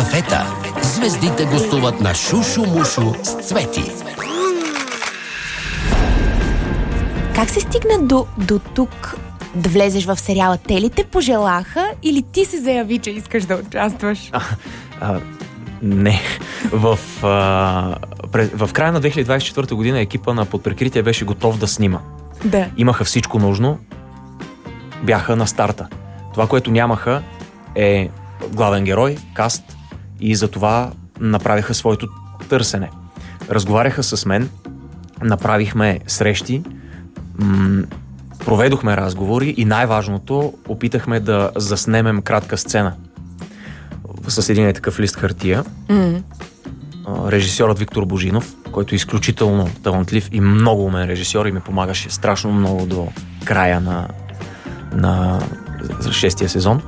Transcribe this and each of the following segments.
кафета. Звездите гостуват на Шушу Мушу с Цвети. Как се стигна до тук да влезеш в сериала? Те ли те пожелаха или ти се заяви, че искаш да участваш? Не. В края на 2024 година екипа на Под прикритие беше готов да снима. Да. Имаха всичко нужно. Бяха на старта. Това, което нямаха, е главен герой, каст, и затова направиха своето търсене. Разговаряха с мен, направихме срещи, проведохме разговори и най-важното, опитахме да заснемем кратка сцена с един такъв лист хартия. Режисьорът Виктор Божинов, който е изключително талантлив и много умен режисьор и ми помагаше страшно много до края на 6-тия сезон.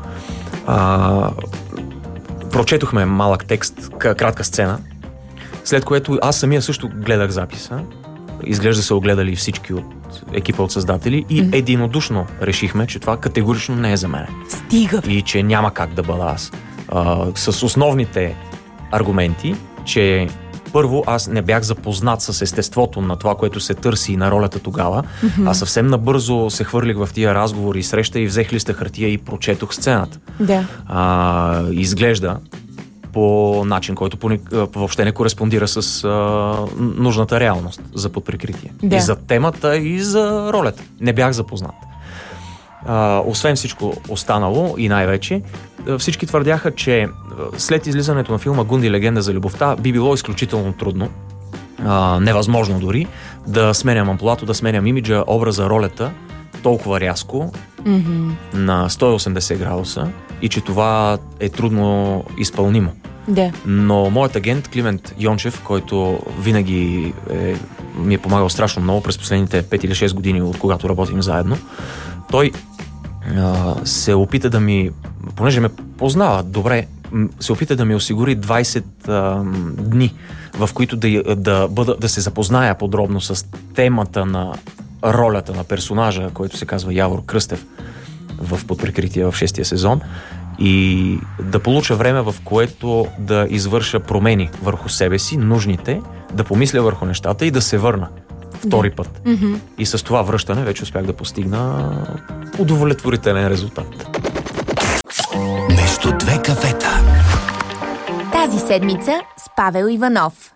Прочетохме малък текст, кратка сцена, след което аз самия също гледах записа. Изглежда са огледали всички от екипа от създатели и единодушно решихме, че това категорично не е за мен. Стига! И че няма как да бъда аз. С основните аргументи, че първо аз не бях запознат с естеството на това, което се търси на ролята тогава. Аз съвсем набързо се хвърлих в тия разговори и среща и взех листа хартия и прочетох сцената. Да. Изглежда по начин, който въобще не кореспондира с нужната реалност за Под прикритие. Да. И за темата, и за ролята. Не бях запознат. Освен всичко останало и най-вече, всички твърдяха, че след излизането на филма Гунди легенда за любовта би било изключително трудно, невъзможно дори, да сменям амплоато, да сменям имиджа, образа, ролята толкова рязко на 180 градуса и че това е трудно изпълнимо. Да. Но моят агент Климент Йончев, който винаги ми е помагал страшно много през последните 5 или 6 години, от когато работим заедно, той се опита да ми, понеже ме познава добре, се опита да ми осигури 20 дни, в които да се запозная подробно с темата на ролята на персонажа, който се казва Явор Кръстев в Под прикритие в 6-тия сезон, и да получа време, в което да извърша промени върху себе си, нужните, да помисля върху нещата и да се върна втори път. И с това връщане вече успях да постигна удовлетворителен резултат. Между две кафета. Тази седмица с Павел Иванов.